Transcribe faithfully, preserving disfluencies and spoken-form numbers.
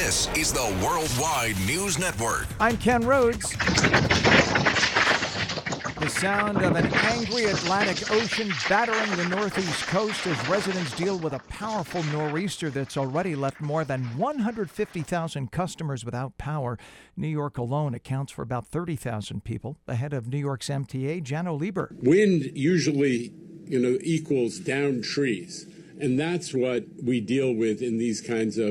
This is the Worldwide News Network. I'm Ken Rhodes. The sound of an angry Atlantic Ocean battering the northeast coast as residents deal with a powerful nor'easter that's already left more than one hundred fifty thousand customers without power. New York alone accounts for about thirty thousand people. Ahead of New York's M T A, Jano Lieber. Wind usually, you know, equals down trees. And that's what we deal with in these kinds of